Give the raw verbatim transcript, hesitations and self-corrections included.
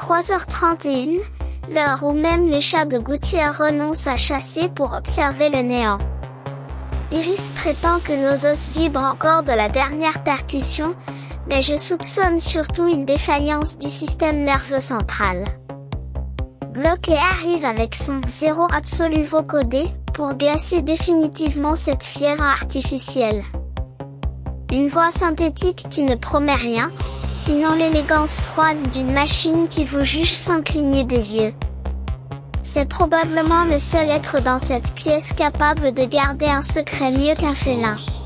trois heures trente et une, l'heure où même les chats de gouttière renoncent à chasser pour observer le néant. Iris prétend que nos os vibrent encore de la dernière percussion, mais je soupçonne surtout une défaillance du système nerveux central. Bloqué arrive avec son zéro absolu vocodé, pour glacer définitivement cette fièvre artificielle. Une voix synthétique qui ne promet rien, sinon l'élégance froide d'une machine qui vous juge sans cligner des yeux. C'est probablement le seul être dans cette pièce capable de garder un secret mieux qu'un félin.